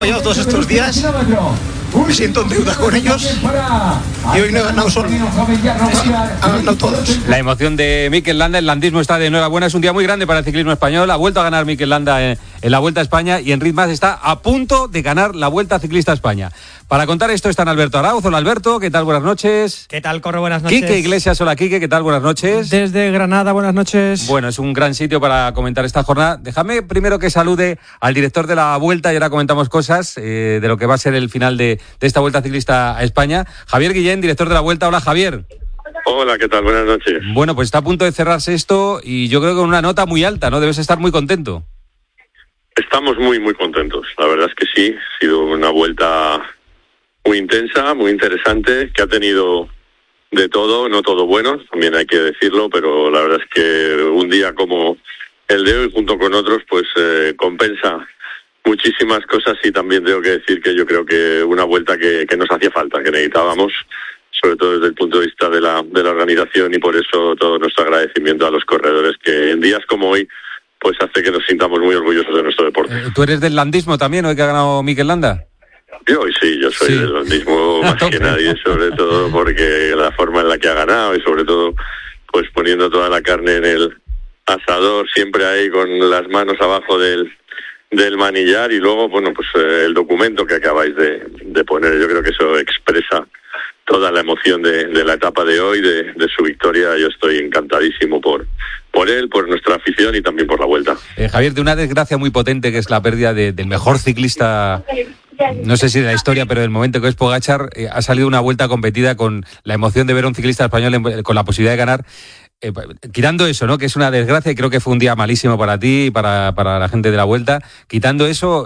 Yo todos estos días me siento en deuda con ellos y hoy no he ganado solo, han ganado todos. La emoción de Mikel Landa, el landismo está de enhorabuena, es un día muy grande para el ciclismo español, ha vuelto a ganar Mikel Landa en la Vuelta a España y Enric Mas está a punto de ganar la Vuelta Ciclista a España. Para contar esto están Alberto Arauz. Hola Alberto, ¿qué tal? Buenas noches. ¿Qué tal, Corro? Buenas noches. Quique Iglesias, hola Quique, ¿qué tal? Buenas noches. Desde Granada, buenas noches. Bueno, es un gran sitio para comentar esta jornada. Déjame primero que salude al director de la Vuelta y ahora comentamos cosas de lo que va a ser el final de esta Vuelta Ciclista a España. Javier Guillén, director de la Vuelta. Hola Javier. Hola, ¿qué tal? Buenas noches. Bueno, pues está a punto de cerrarse esto y yo creo que con una nota muy alta, ¿no? Debes estar muy contento. Estamos muy contentos. La verdad es que sí, ha sido una vuelta muy intensa, muy interesante, que ha tenido de todo, no todo bueno, también hay que decirlo, pero la verdad es que un día como el de hoy, junto con otros, pues compensa muchísimas cosas y también tengo que decir que yo creo que una vuelta que nos hacía falta, que necesitábamos, sobre todo desde el punto de vista de la organización, y por eso todo nuestro agradecimiento a los corredores que en días como hoy pues hace que nos sintamos muy orgullosos de nuestro deporte. ¿Tú eres del landismo también, hoy que ha ganado Mikel Landa? Yo soy del landismo más que nadie, sobre todo porque la forma en la que ha ganado y sobre todo pues poniendo toda la carne en el asador, siempre ahí con las manos abajo del manillar, y luego bueno pues el documento que acabáis de poner, yo creo que eso expresa toda la emoción de la etapa de hoy, de su victoria. Yo estoy encantadísimo por él, por nuestra afición y también por la vuelta. Javier, de una desgracia muy potente que es la pérdida del mejor ciclista, no sé si de la historia, pero del momento, que es Pogačar, ha salido una vuelta competida con la emoción de ver a un ciclista español con la posibilidad de ganar. Quitando eso, ¿no? Que es una desgracia y creo que fue un día malísimo para ti y para la gente de la Vuelta. Quitando eso,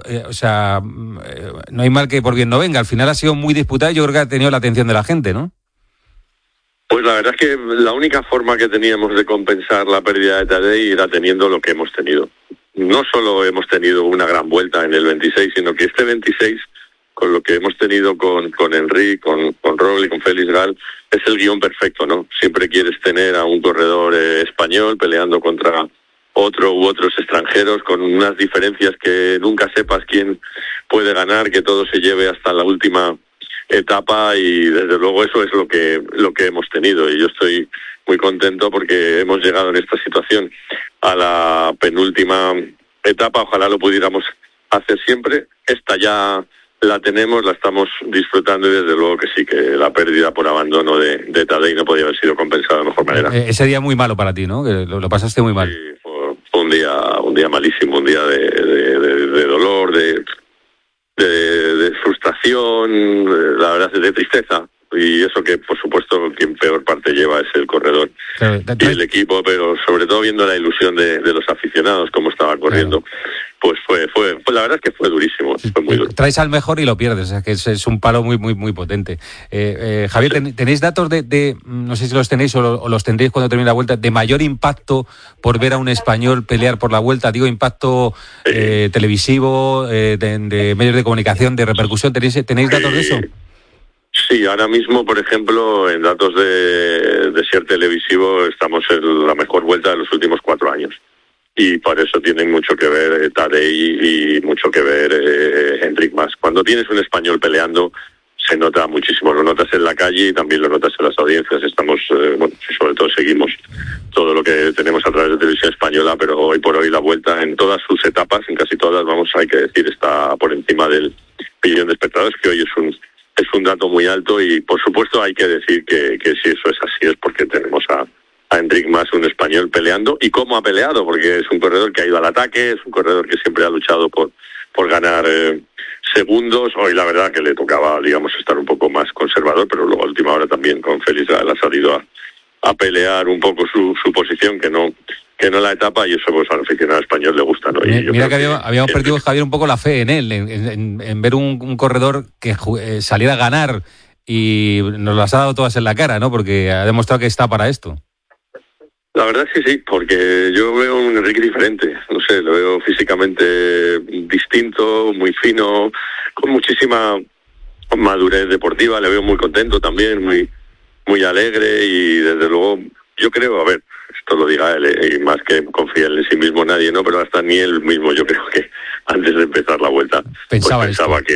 no hay mal que por bien no venga. Al final ha sido muy disputado y yo creo que ha tenido la atención de la gente, ¿no? Pues la verdad es que la única forma que teníamos de compensar la pérdida de Tadej era teniendo lo que hemos tenido. No solo hemos tenido una gran vuelta en el 26, sino que este 26, con lo que hemos tenido con Enric, con Roglic, con Félix Gall, es el guión perfecto, ¿no? Siempre quieres tener a un corredor español peleando contra otro u otros extranjeros, con unas diferencias que nunca sepas quién puede ganar, que todo se lleve hasta la última etapa, y desde luego eso es lo que hemos tenido, y yo estoy muy contento porque hemos llegado en esta situación a la penúltima etapa. Ojalá lo pudiéramos hacer siempre. Esta ya la tenemos, la estamos disfrutando, y desde luego que sí, que la pérdida por abandono de Tadej no podía haber sido compensada de mejor manera. Ese día muy malo para ti, ¿no? Que lo pasaste muy mal. Sí, fue un día malísimo, un día de dolor, de frustración, la verdad es de tristeza, y eso que por supuesto quien peor parte lleva es el corredor y el equipo, pero sobre todo viendo la ilusión de los aficionados, cómo estaba corriendo, pues fue la verdad es que fue durísimo, fue muy duro. Traes al mejor y lo pierdes, o sea que es un palo muy potente. Javier, ¿tenéis datos de no sé si los tenéis o los tendréis cuando termine la Vuelta, de mayor impacto por ver a un español pelear por la Vuelta? Digo, impacto televisivo, de medios de comunicación, de repercusión. ¿Tenéis datos de eso? Sí, ahora mismo, por ejemplo, en datos de ser televisivo, estamos en la mejor Vuelta de los últimos 4 años. Y por eso tienen mucho que ver Tadej y mucho que ver Enric Mas. Cuando tienes un español peleando, se nota muchísimo. Lo notas en la calle y también lo notas en las audiencias. Estamos, sobre todo seguimos todo lo que tenemos a través de Televisión Española, pero hoy por hoy la Vuelta en todas sus etapas, en casi todas, hay que decir, está por encima del 1 millón de espectadores, que hoy es un dato muy alto, y por supuesto hay que decir que si eso es así es porque tenemos a Enric Mas, un español peleando, y cómo ha peleado, porque es un corredor que ha ido al ataque, es un corredor que siempre ha luchado por ganar segundos. Hoy la verdad que le tocaba, digamos, estar un poco más conservador, pero luego a última hora también con Félix Gall ha salido a pelear un poco su posición, que no la etapa, y eso pues al aficionado español le gusta, ¿no? Y mira que habíamos perdido, Javier, un poco la fe en él, en ver un corredor que saliera a ganar, y nos las ha dado todas en la cara, ¿no? Porque ha demostrado que está para esto. La verdad es que sí, porque yo veo un Enric diferente, no sé, lo veo físicamente distinto, muy fino, con muchísima madurez deportiva, le veo muy contento también, muy alegre, y desde luego yo creo, a ver, esto lo diga él, y más que confía en sí mismo nadie, ¿no? Pero hasta ni él mismo yo creo que antes de empezar la vuelta, pensaba que